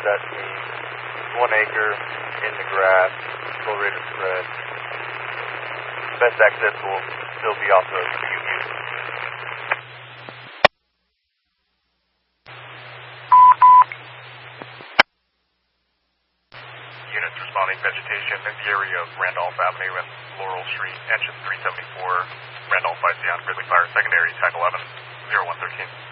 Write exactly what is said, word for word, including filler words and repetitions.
that team. One acre in the grass, full rate of spread. Best access will still be off of U U. Units responding vegetation in the area of Randolph Avenue and Laurel Street, engine three seventy-four, Randolph I C on Grizzly Fire, secondary, tag eleven, zero one thirteen.